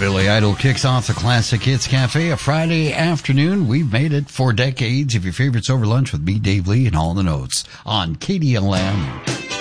Billy Idol kicks off the Classic Hits Cafe a Friday afternoon. We've made it for decades. If your favorites over lunch with me, Dave Lee, and all the notes on KDLM.